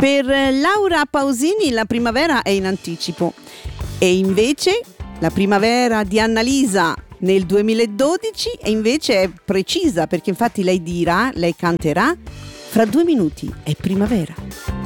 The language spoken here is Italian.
Per Laura Pausini la primavera è in anticipo e invece la primavera di Annalisa nel 2012 e invece è precisa, perché infatti lei canterà: fra 2 minuti è primavera.